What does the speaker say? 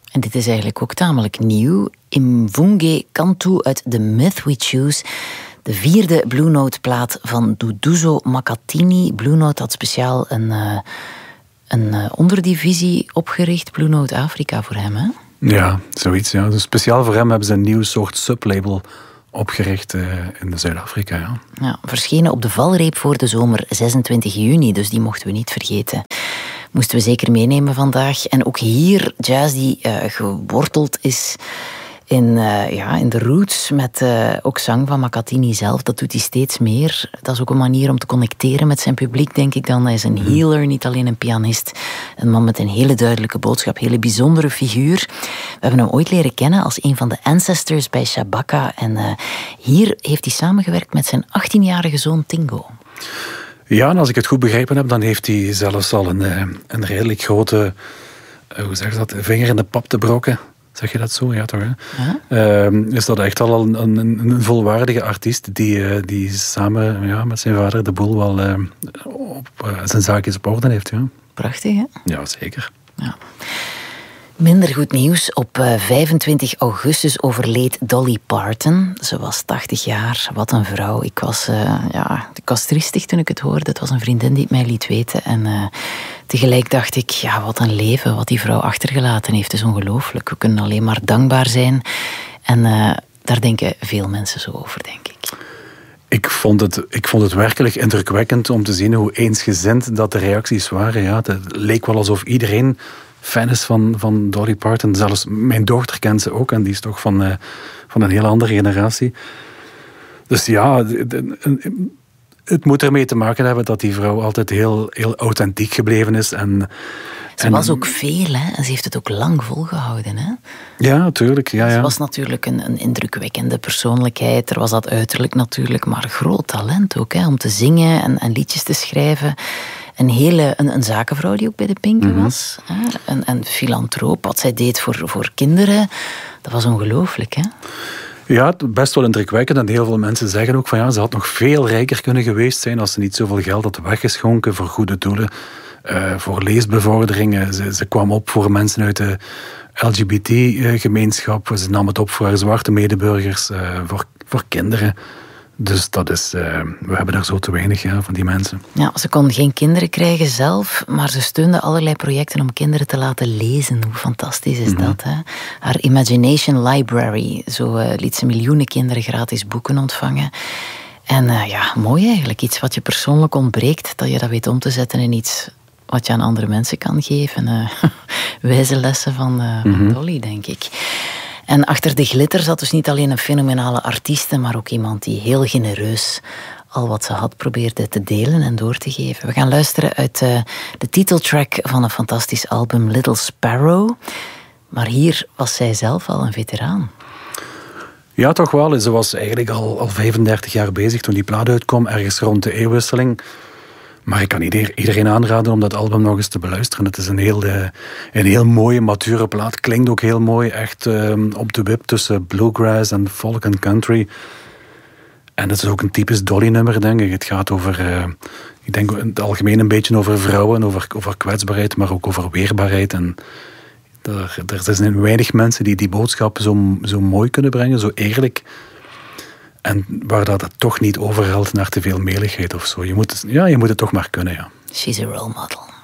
En dit is eigenlijk ook tamelijk nieuw. Imvunge Kantu uit The Myth We Choose. De 4e Blue Note plaat van Duduzo Makatini. Blue Note had speciaal een onderdivisie opgericht. Blue Note Afrika voor hem, hè? Ja, zoiets. Ja. Dus speciaal voor hem hebben ze een nieuw soort sublabel opgericht in Zuid-Afrika. Ja. Ja, verschenen op de valreep voor de zomer 26 juni, dus die mochten we niet vergeten. Moesten we zeker meenemen vandaag. En ook hier jazz die geworteld is in de roots met ook zang van Makatini zelf. Dat doet hij steeds meer. Dat is ook een manier om te connecteren met zijn publiek, denk ik dan. Hij is een healer, niet alleen een pianist. Een man met een hele duidelijke boodschap, hele bijzondere figuur. We hebben hem ooit leren kennen als een van de ancestors bij Shabaka. En hier heeft hij samengewerkt met zijn 18-jarige zoon Tingo. Ja, en als ik het goed begrepen heb, dan heeft hij zelfs al een redelijk grote, hoe zeg je dat, vinger in de pap te brokken. Zeg je dat zo? Ja, toch? Hè? Is dat echt al een volwaardige artiest die samen met zijn vader de boel wel zijn zaakjes op orde heeft. Ja. Prachtig, hè? Ja, zeker. Ja. Minder goed nieuws. Op 25 augustus overleed Dolly Parton. Ze was 80 jaar. Wat een vrouw. Ik was triestig toen ik het hoorde. Het was een vriendin die het mij liet weten. En tegelijk dacht ik, ja, wat een leven wat die vrouw achtergelaten heeft. Het is ongelooflijk. We kunnen alleen maar dankbaar zijn. En daar denken veel mensen zo over, denk ik. Ik vond het werkelijk indrukwekkend om te zien hoe eensgezind dat de reacties waren. Ja, het leek wel alsof iedereen fan is van Dolly Parton. Zelfs mijn dochter kent ze ook en die is toch van een heel andere generatie. Dus ja, het moet ermee te maken hebben dat die vrouw altijd heel, heel authentiek gebleven is. Ze was ook veel, hè? En ze heeft het ook lang volgehouden, hè? Ja, natuurlijk. Ja. Ze was natuurlijk een indrukwekkende persoonlijkheid. Er was dat uiterlijk natuurlijk, maar groot talent ook, hè? Om te zingen en liedjes te schrijven. Een zakenvrouw die ook bij de Pinken was. Hè? Een filantroop. Wat zij deed voor kinderen, dat was ongelooflijk, hè? Ja, best wel indrukwekkend. En heel veel mensen zeggen ook van ja, ze had nog veel rijker kunnen geweest zijn als ze niet zoveel geld had weggeschonken voor goede doelen. Voor leesbevordering. Ze kwam op voor mensen uit de LGBT-gemeenschap. Ze nam het op voor haar zwarte medeburgers, voor kinderen. Dus dat is, we hebben daar zo te weinig van die mensen. Ja, ze kon geen kinderen krijgen zelf, maar ze steunde allerlei projecten om kinderen te laten lezen. Hoe fantastisch is dat, hè? Haar Imagination Library, zo liet ze miljoenen kinderen gratis boeken ontvangen. En mooi eigenlijk, iets wat je persoonlijk ontbreekt, dat je dat weet om te zetten in iets wat je aan andere mensen kan geven. Wijze lessen van Dolly, denk ik. En achter de glitter zat dus niet alleen een fenomenale artieste, maar ook iemand die heel genereus al wat ze had probeerde te delen en door te geven. We gaan luisteren uit de titeltrack van een fantastisch album Little Sparrow. Maar hier was zij zelf al een veteraan. Ja, toch wel. Ze was eigenlijk al 35 jaar bezig toen die plaat uitkwam, ergens rond de eeuwwisseling. Maar ik kan iedereen aanraden om dat album nog eens te beluisteren. Het is een heel mooie, mature plaat. Klinkt ook heel mooi. Echt op de wip tussen bluegrass en folk en country. En het is ook een typisch Dolly-nummer, denk ik. Het gaat over, ik denk in het algemeen een beetje over vrouwen, over kwetsbaarheid, maar ook over weerbaarheid. En er zijn weinig mensen die die boodschap zo mooi kunnen brengen, zo eerlijk. En waar dat toch niet overhelt naar te veel meligheid of zo. Je moet het toch maar kunnen, ja. She's a role model.